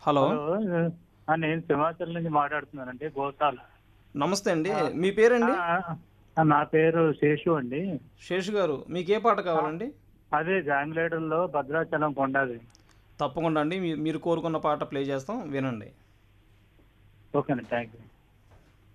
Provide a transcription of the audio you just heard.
Hello. Hello. నేను సింహాచలం నుంచి మాట్లాడుతున్నానండి. గోసాల్. నమస్తే అండి. ఆ! మీ ఆ! పేరండి? నా పేరు శేషు అండి. శేషు గారు. మీకే పాట ఆ! కావాలండి? అదే గాంగ్లేయర్‌లో భద్రాచలం కొండది. తప్పకుండా అండి. మీరు కోరుకున్న పాట ప్లే చేస్తాం. వినండి. ఓకేనండి. Thank you.